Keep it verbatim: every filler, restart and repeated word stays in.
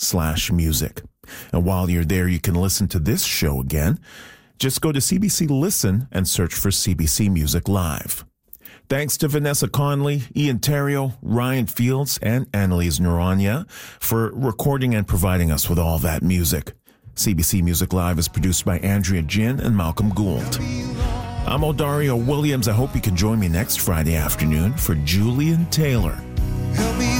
slash music. And while you're there, you can listen to this show again. Just go to C B C Listen and search for C B C Music Live. Thanks to Vanessa Conley, Ian Terrio, Ryan Fields, and Annalise Noronha for recording and providing us with all that music. C B C Music Live is produced by Andrea Jin and Malcolm Gould. I'm Odario Williams. I hope you can join me next Friday afternoon for Julian Taylor